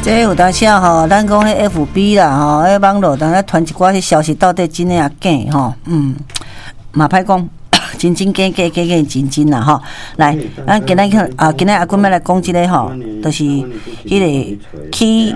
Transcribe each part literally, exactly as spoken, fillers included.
这有当时吼，咱讲迄 F B 啦吼，迄网络当咧传一寡迄消息，到底真诶啊假吼？嗯，嘛歹讲。真真假假假假真真啦吼！来，咱今仔看啊，今仔阿君要来讲一个吼，就是迄个去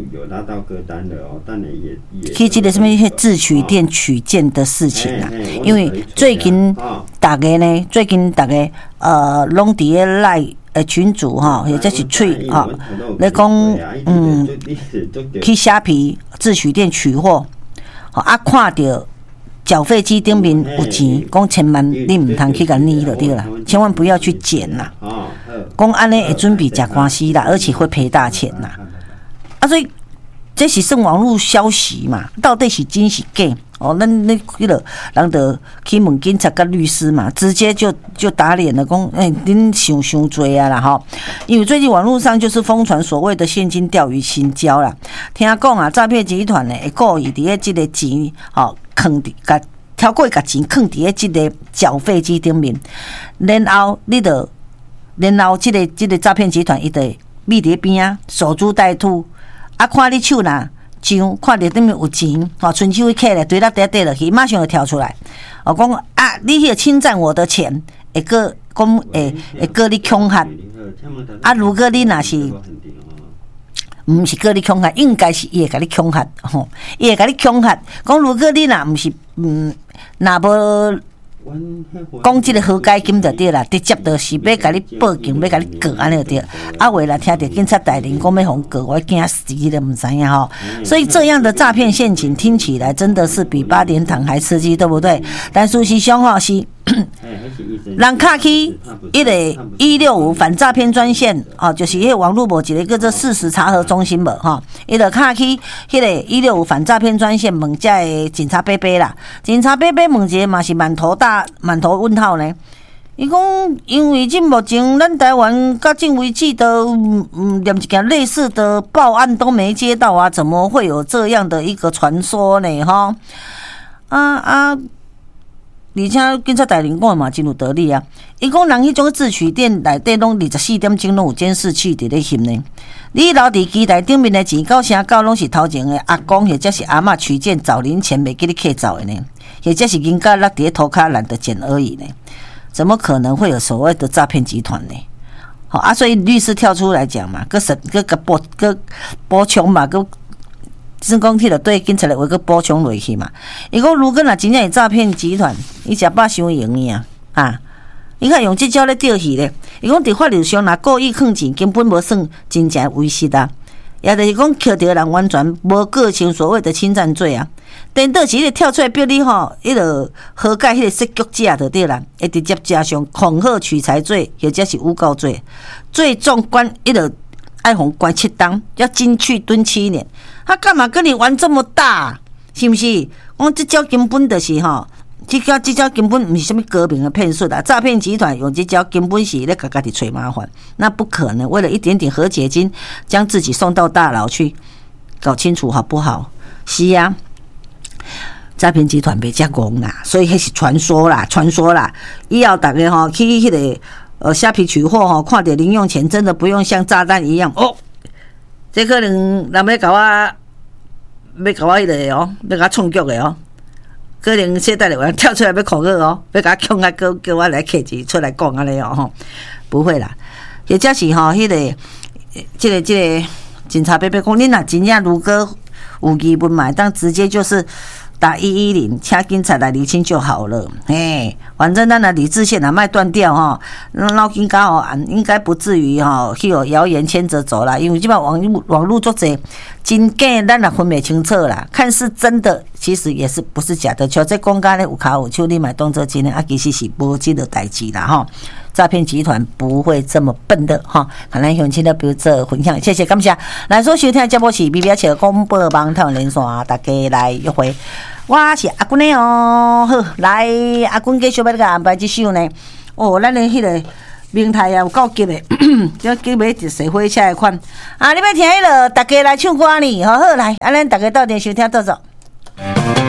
去这个什么迄自取电取件的事情啊。因为最近大家呢，最近大家呃，拢伫咧赖诶群组吼，或者是喙吼，咧讲嗯，去虾皮自取电取货，吼啊看到。缴费机顶面有钱，讲千万你唔通去甲捏就对啦，千万不要去捡啦。讲安尼会准备吃官司啦，而且会赔大钱啦。啊，所以这是算网络消息嘛？到底是真是假？哦，咱那迄个人就去问警察甲律师嘛，直接就就打脸了，讲哎，恁想伤多啊啦吼！因为最近网络上就是疯传所谓的现金钓鱼新交啦，听讲啊，诈骗集团呢会故意伫咧即个钱吼。放伫甲超过甲钱放伫咧即个缴费机顶面，然后你着，然后即、这个即、这个诈骗集团伊着秘伫边啊，守株待兔，啊看你手若上，看着顶面有钱，吼伸手一揢咧，对啦对对落去，马上就跳出来，哦讲啊，你迄个侵占我的钱，会个讲会会个你恐吓，啊如果你若是。毋是叫你恐吓，应该是伊会甲你恐吓吼，伊会甲你恐吓。讲如果你若毋是，嗯，若无讲即个和解金就对啦，直接就是要甲你报警，要甲你告安尼就对。啊，为了听到警察大人讲要互告，我惊死你都毋知影吼。所以这样的诈骗陷阱听起来真的是比八点档还刺激，对不对？但事实上吼是。人卡去一个一六五反诈骗专线哦，就是迄网络无一个叫做事实查核中心无吼，伊就卡去迄个一六五反诈骗专线问遮个警察伯伯啦，警察伯伯问一个嘛是满头大满头问号呢。伊讲，因为即目前咱台湾到今为止都嗯连一件类似的报案都没接到啊，怎么会有这样的一个传说呢？哈啊啊！而且警察大人讲嘛，真有道理啊！伊讲人迄种自取店内底拢二十四点钟拢有监视器伫咧翕呢。你留伫机台顶面的钱，到啥到拢是头前的阿公或者是阿嬷取件找零钱，袂记你客走的呢，或者是人家落伫涂骹懒得捡而已呢。怎么可能会有所谓的诈骗集团呢？好啊，所以律师跳出来讲嘛，个审个个补个补充嘛，个。是讲迄个对警察来话，个补充落去嘛。伊讲如果若真正是诈骗集团，伊食饱伤用的啊！啊，伊看用即招咧钓鱼咧。伊讲伫法律上，若故意坑钱，根本无算真正违失啊。也就是讲，捡到人完全无构成所谓的侵占罪啊。等到是咧跳出来逼你吼，迄个和解迄个设局者就对啦，会直接加上恐吓取财罪，或者是诬告罪，最重关迄个。爱红关七档，要进去蹲七年，他干嘛跟你玩这么大？是不是？我这招根本就是哈，这招这招根本不是什么革命的骗术啦！诈骗集团用这招根本是在给自己找麻烦，那不可能。为了一点点和解金，将自己送到大牢去，搞清楚好不好？是呀、啊，诈骗集团别加工啦，所以那是传说啦，传说啦。以后大家哈去迄个。呃，虾皮取货吼，看到零用钱真的不用像炸弹一样哦。这可能人要搞我，要搞我迄个哦，要甲创局的哦。可能现在的人跳出来要恐吓哦，要甲恐吓，叫叫我来客气出来讲安尼哦吼，不会啦。或者是吼，迄、那个，这个这个警察伯伯讲，你若真正如果有疑问嘛，当直接就是。打一一零，请警察来厘清就好了。哎，反正咱的理智线啊，卖断掉哈，脑筋刚好应该不至于哈，去有谣言牵着走啦。因为基本上网络网络作者真假，咱也分不清楚啦。看是真的，其实也是不是假的。像这公家咧有卡有手，你买当做真的啊，其实是无这个代志啦哈。诈骗集团不会这么笨的哈，可能向亲的比如这分享，谢谢感谢。来所收听的节目是 B B 七广播网台湾连线，大家来约会。我是阿君的哦，好，来阿君继续要甲安排这首呢。哦，咱的迄个名台啊有够急的，这急买一社会车的款。啊，你要听迄个，大家来唱歌呢，好好来，啊，咱大家到店收听到走。